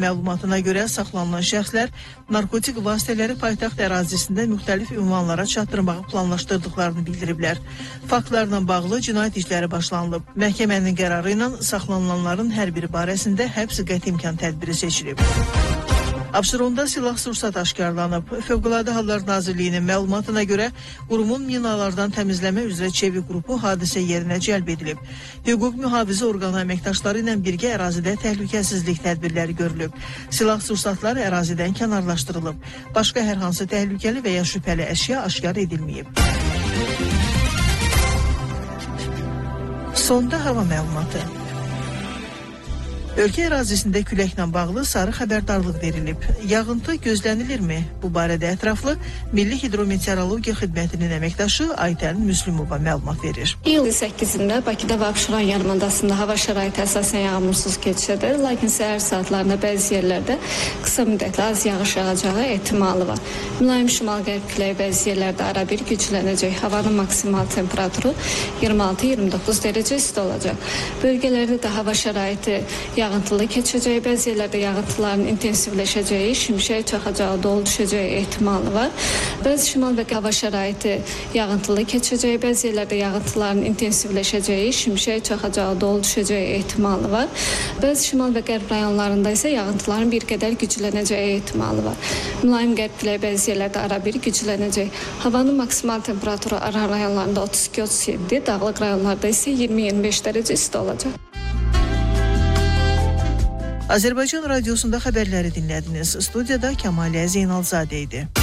məlumatına görə saxlanılan şəxslər narkotik vasitələri paytaxt ərazisində müxtəlif ünvanlara çatdırmağı planlaşdırdıqlarını bildiriblər. Faktlarla bağlı cinayət işləri başlanılıb. Məhkəmənin qərarı ilə saxlanılanların hər biri barəsində həbs qəti imkan tədbiri seçilib. Abşeronda silah-sursat aşkarlanıb. Fövqəladə Hallar Nazirliyinin məlumatına görə qurumun minalardan təmizləmə üzrə çevik qrupu hadisə yerinə cəlb edilib. Hüquq mühafizə orqanı əməkdaşları ilə birgə ərazidə təhlükəsizlik tədbirləri görülüb. Silah-sursatlar ərazidən kənarlaşdırılıb. Başqa hər hansı təhlükəli və ya şübhəli əşya aşkar edilməyib. Sonda hava məlumatı. Ölkə ərazisində küləklə bağlı sarı xəbərdarlıq verilib. Yağıntı gözlənilirmi? Bu barədə ətraflı Milli Hidrometeorologiya Xidmətinin əməkdaşı Aytən Müslümova məlumat verir. İyul 8-də Bakıda və Abşeron yarımadasında hava şəraiti əsasən yağmursuz keçəcəkdir, lakin səhər saatlarında bəzi yerlərdə qısa müddətli az yağış yağacağı ehtimalı var. Mülayim şimal-qərb küləyi bəzi yerlərdə arabir güclənəcək. Havanın maksimal temperaturu 26-29 dərəcə isti olacaq. Bölgələrdə də hava şəraiti yağıntılı keçəcəyi, bəzi yerlərdə yağıntıların intensivləşəcəyi, şimşək çaxacağı, dolu düşəcəyi ehtimalı var. Bəzi şimal və hava şəraiti yağıntılı keçəcəyi, bəzi yerlərdə yağıntıların intensivləşəcəyi, şimşək çaxacağı, dolu düşəcəyi ehtimalı var. Bəzi şimal və qərb rayonlarında isə yağıntıların bir qədər güclənəcəyi ehtimalı var. Mülayim qərb küləyi bəzi yerlərdə arabir güclənəcək. Havanın maksimal temperaturu Aran rayonlarında 32-37, dağlıq rayonlarda isə 20-25 dərəcə isti olacaq. Azərbaycan Radiosunda xəbərləri dinlədiniz. Studiyada Kəmalə Zeynalzadə idi.